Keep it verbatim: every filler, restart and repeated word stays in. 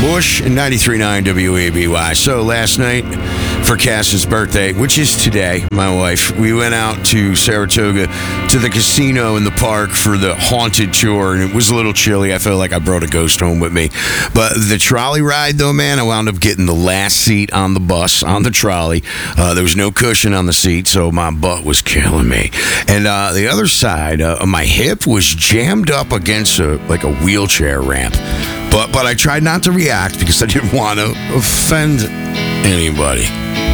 Bush and ninety-three point nine W A B Y. So last night, for Cass's birthday, which is today, my wife, we went out to Saratoga to the casino in the park for the haunted tour, and it was a little chilly. I felt like I brought a ghost home with me. But the trolley ride, though, man, I wound up getting the last seat on the bus, on the trolley. Uh, there was no cushion on the seat, so my butt was killing me. And uh, the other side, uh, my hip was jammed up against a like a wheelchair ramp. But but I tried not to react because I didn't want to offend anybody.